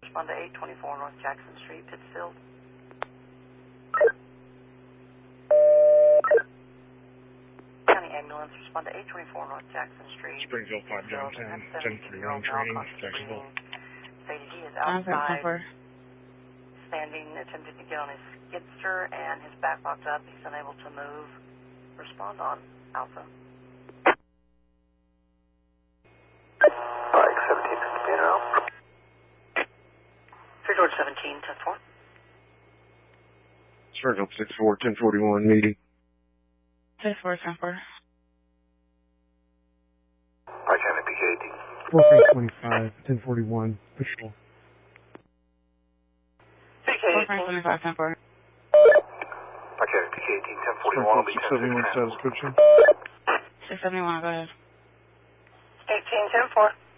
Respond to 824 North Jackson Street, Pittsfield. County ambulance, respond to 824 North Jackson Street. Springfield 5 downtown, 1031 train, Jacksonville. Stated he is outside, standing, attempted to get on his skidster, and his back locked up. He's unable to move. Respond on Alpha. Mike 17, Mr. General. Free George 17, 10-4. Springfield 6-4, 1041, meeting. 6-4, 10-4. Mike County PK 18. 425, 1041, patrol. PK 18. 425, 10-4. Mike County PK 18, 1041 will be 671 status coaching. 671, go ahead. 18, 10-4.